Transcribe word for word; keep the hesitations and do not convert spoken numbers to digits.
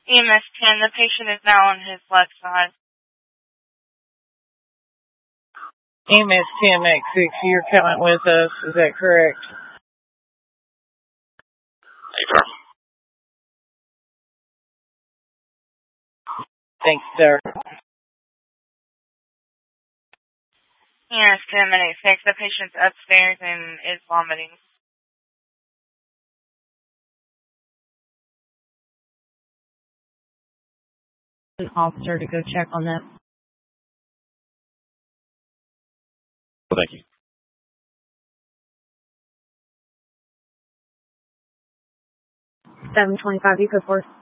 E M S ten, the patient is now on his left side. E M S ten Max six, you're coming with us, is that correct? Affirm. Thanks, sir. E M S ten, minute six, the patient's upstairs and is vomiting. An officer to go check on that. Thank you. seven twenty-five, you go forth.